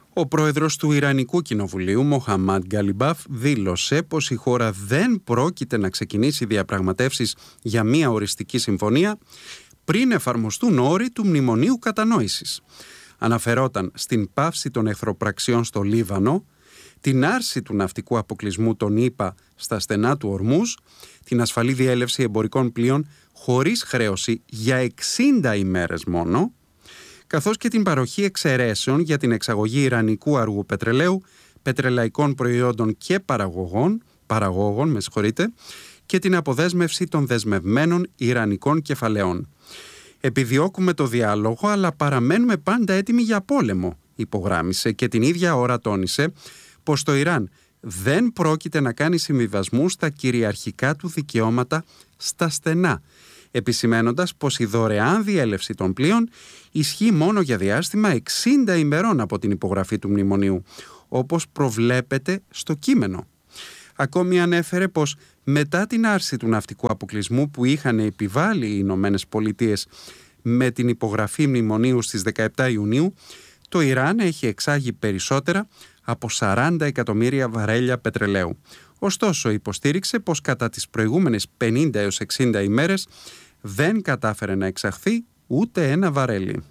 Ο πρόεδρος του Ιρανικού Κοινοβουλίου, Μοχαμάντ Γκαλιμπάφ, δήλωσε πως η χώρα δεν πρόκειται να ξεκινήσει διαπραγματεύσεις για μια οριστική συμφωνία πριν εφαρμοστούν όροι του Μνημονίου Κατανόησης. Αναφερόταν στην πάυση των εχθροπραξιών στο Λίβανο, την άρση του ναυτικού αποκλεισμού των ΗΠΑ στα στενά του Ορμούζ, την ασφαλή διέλευση εμπορικών πλοίων χωρίς χρέωση για 60 ημέρες μόνο, καθώς και την παροχή εξαιρέσεων για την εξαγωγή ιρανικού αργού πετρελαίου, πετρελαϊκών προϊόντων και παραγόγων, και την αποδέσμευση των δεσμευμένων ιρανικών κεφαλαίων. Επιδιώκουμε το διάλογο, αλλά παραμένουμε πάντα έτοιμοι για πόλεμο, υπογράμμισε, και την ίδια ώρα τόνισε πως το Ιράν δεν πρόκειται να κάνει συμβιβασμούς στα κυριαρχικά του δικαιώματα στα στενά, επισημένοντας πως η δωρεάν διέλευση των πλοίων ισχύει μόνο για διάστημα 60 ημερών από την υπογραφή του μνημονίου, όπως προβλέπεται στο κείμενο. Ακόμη ανέφερε πως μετά την άρση του ναυτικού αποκλεισμού που είχαν επιβάλει οι Ηνωμένες Πολιτείες με την υπογραφή μνημονίου στις 17 Ιουνίου, το Ιράν έχει εξάγει περισσότερα από 40 εκατομμύρια βαρέλια πετρελαίου. Ωστόσο, υποστήριξε πως κατά τις προηγούμενες 50 έως 60 ημέρες δεν κατάφερε να εξαχθεί ούτε ένα βαρέλι.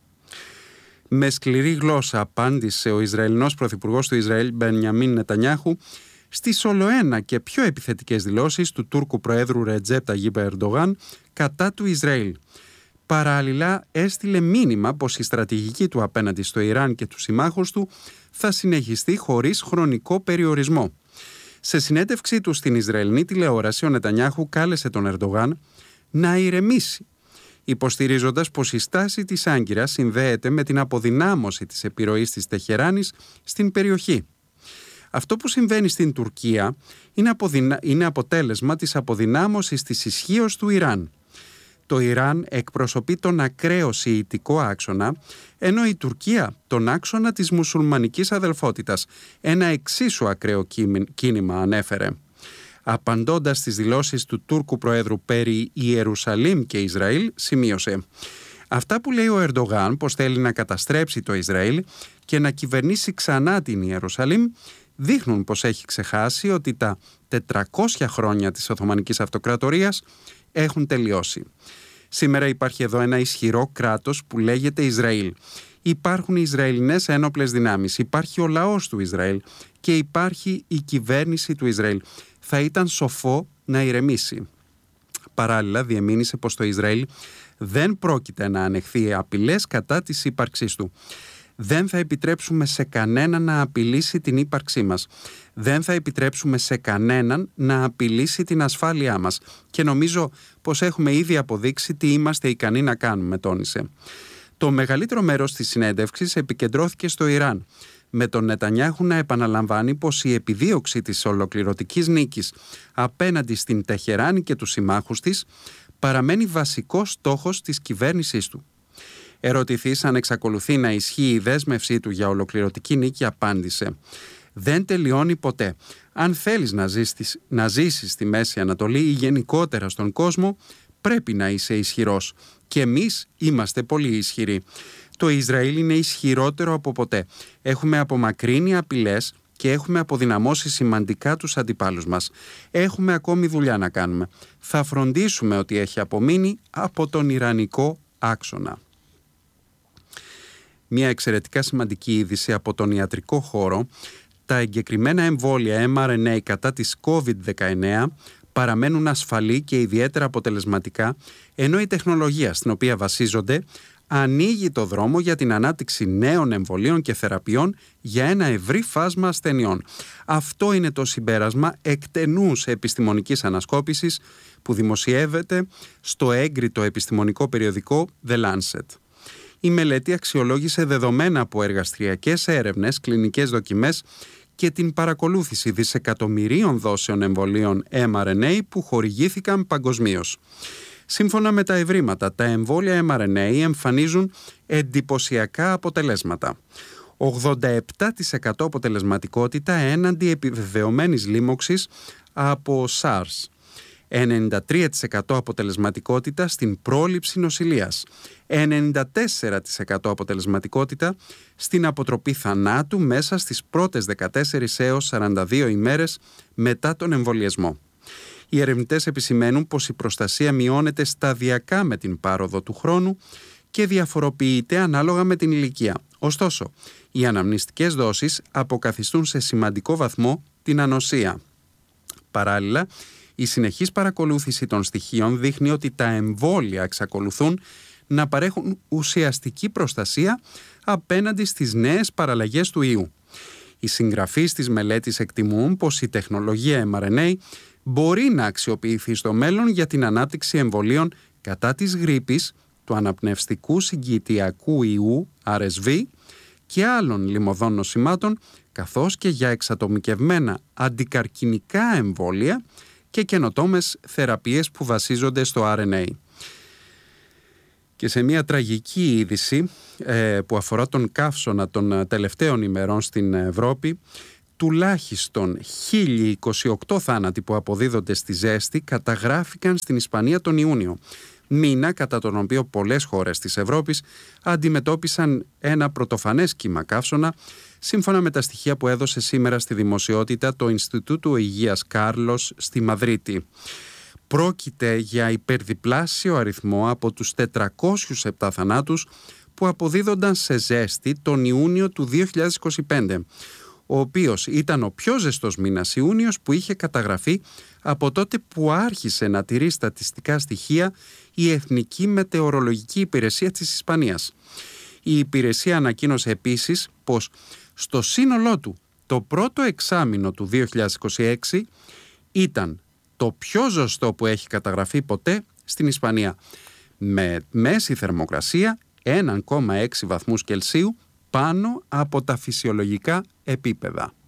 Με σκληρή γλώσσα απάντησε ο Ισραηλινός Πρωθυπουργός του Ισραήλ, Μπενιαμίν Νετανιάχου, στις ολοένα και πιο επιθετικές δηλώσεις του Τούρκου Προέδρου Ρετζέπ Ταγίπ Ερντογάν κατά του Ισραήλ. Παράλληλα, έστειλε μήνυμα πως η στρατηγική του απέναντι στο Ιράν και τους συμμάχους του θα συνεχιστεί χωρίς χρονικό περιορισμό. Σε συνέντευξή του στην Ισραηλινή τηλεόραση, ο Νετανιάχου κάλεσε τον Ερντογάν να ηρεμήσει, υποστηρίζοντας πως η στάση της Άγκυρας συνδέεται με την αποδυνάμωση της επιρροής της Τεχεράνης στην περιοχή. Αυτό που συμβαίνει στην Τουρκία είναι αποτέλεσμα της αποδυνάμωσης της ισχύως του Ιράν. Το Ιράν εκπροσωπεί τον ακραίο σιητικό άξονα, ενώ η Τουρκία τον άξονα της μουσουλμανικής αδελφότητας. Ένα εξίσου ακραίο κίνημα, ανέφερε. Απαντώντας στις δηλώσεις του Τούρκου Προέδρου περί Ιερουσαλήμ και Ισραήλ, σημείωσε: «Αυτά που λέει ο Ερντογάν πως θέλει να καταστρέψει το Ισραήλ και να κυβερνήσει ξανά την Ιερουσαλήμ δείχνουν πως έχει ξεχάσει ότι τα 400 χρόνια της Οθωμανικής Αυτοκρατορίας έχουν τελειώσει. Σήμερα υπάρχει εδώ ένα ισχυρό κράτος που λέγεται Ισραήλ. Υπάρχουν οι Ισραηλινές ένοπλες δυνάμεις, υπάρχει ο λαός του Ισραήλ και υπάρχει η κυβέρνηση του Ισραήλ. Θα ήταν σοφό να ηρεμήσει». Παράλληλα, διεμήνυσε πως το Ισραήλ δεν πρόκειται να ανεχθεί απειλές κατά της ύπαρξής του. «Δεν θα επιτρέψουμε σε κανέναν να απειλήσει την ύπαρξή μας. Δεν θα επιτρέψουμε σε κανέναν να απειλήσει την ασφάλειά μας. Και νομίζω πως έχουμε ήδη αποδείξει τι είμαστε ικανοί να κάνουμε», τόνισε. Το μεγαλύτερο μέρος της συνέντευξης επικεντρώθηκε στο Ιράν, με τον Νετανιάχου να επαναλαμβάνει πως η επιδίωξη της ολοκληρωτικής νίκης απέναντι στην Τεχεράνη και τους συμμάχους της παραμένει βασικός στόχος της κυβέρνησής του. Ερωτηθείς αν εξακολουθεί να ισχύει η δέσμευσή του για ολοκληρωτική νίκη, απάντησε: «Δεν τελειώνει ποτέ. Αν θέλεις να ζήσεις στη Μέση Ανατολή ή γενικότερα στον κόσμο, πρέπει να είσαι ισχυρός. Και εμείς είμαστε πολύ ισχυροί. Το Ισραήλ είναι ισχυρότερο από ποτέ. Έχουμε απομακρύνει απειλές και έχουμε αποδυναμώσει σημαντικά τους αντιπάλους μας. Έχουμε ακόμη δουλειά να κάνουμε. Θα φροντίσουμε ότι έχει απομείνει από τον Ιρανικό άξονα». Μια εξαιρετικά σημαντική είδηση από τον ιατρικό χώρο: τα εγκεκριμένα εμβόλια mRNA κατά της COVID-19 παραμένουν ασφαλή και ιδιαίτερα αποτελεσματικά, ενώ η τεχνολογία στην οποία βασίζονται ανοίγει το δρόμο για την ανάπτυξη νέων εμβολίων και θεραπείων για ένα ευρύ φάσμα ασθενειών. Αυτό είναι το συμπέρασμα εκτενούς επιστημονικής ανασκόπησης που δημοσιεύεται στο έγκριτο επιστημονικό περιοδικό The Lancet. Η μελέτη αξιολόγησε δεδομένα από εργαστηριακές έρευνες, κλινικές δοκιμές και την παρακολούθηση δισεκατομμυρίων δόσεων εμβολίων mRNA που χορηγήθηκαν παγκοσμίως. Σύμφωνα με τα ευρήματα, τα εμβόλια mRNA εμφανίζουν εντυπωσιακά αποτελέσματα. 87% αποτελεσματικότητα έναντι επιβεβαιωμένης λίμωξης από SARS. 93% αποτελεσματικότητα στην πρόληψη νοσηλείας, 94% αποτελεσματικότητα στην αποτροπή θανάτου μέσα στις πρώτες 14 έως 42 ημέρες μετά τον εμβολιασμό. Οι ερευνητές επισημαίνουν πως η προστασία μειώνεται σταδιακά με την πάροδο του χρόνου και διαφοροποιείται ανάλογα με την ηλικία. Ωστόσο, οι αναμνηστικές δόσεις αποκαθιστούν σε σημαντικό βαθμό την ανοσία. Παράλληλα, η συνεχής παρακολούθηση των στοιχείων δείχνει ότι τα εμβόλια εξακολουθούν να παρέχουν ουσιαστική προστασία απέναντι στις νέες παραλλαγές του ιού. Οι συγγραφείς της μελέτης εκτιμούν πως η τεχνολογία mRNA μπορεί να αξιοποιηθεί στο μέλλον για την ανάπτυξη εμβολίων κατά της γρίπης, του αναπνευστικού συγκητιακού ιού RSV και άλλων λιμωδών νοσημάτων, καθώς και για εξατομικευμένα αντικαρκινικά εμβόλια και καινοτόμες θεραπείες που βασίζονται στο RNA. Και σε μια τραγική είδηση που αφορά τον καύσωνα των τελευταίων ημερών στην Ευρώπη, τουλάχιστον 1028 θάνατοι που αποδίδονται στη ζέστη καταγράφηκαν στην Ισπανία τον Ιούνιο, μήνα κατά τον οποίο πολλές χώρες της Ευρώπης αντιμετώπισαν ένα πρωτοφανές κύμα καύσωνα, σύμφωνα με τα στοιχεία που έδωσε σήμερα στη δημοσιότητα το Ινστιτούτο Υγείας Κάρλος στη Μαδρίτη. Πρόκειται για υπερδιπλάσιο αριθμό από τους 407 θανάτους που αποδίδονταν σε ζέστη τον Ιούνιο του 2025, ο οποίος ήταν ο πιο ζεστός μήνας Ιούνιος που είχε καταγραφεί από τότε που άρχισε να τηρεί στατιστικά στοιχεία η Εθνική Μετεωρολογική Υπηρεσία της Ισπανίας. Η υπηρεσία ανακοίνωσε επίσης πως στο σύνολό του το πρώτο εξάμηνο του 2026 ήταν το πιο ζεστό που έχει καταγραφεί ποτέ στην Ισπανία, με μέση θερμοκρασία 1,6 βαθμούς Κελσίου πάνω από τα φυσιολογικά επίπεδα.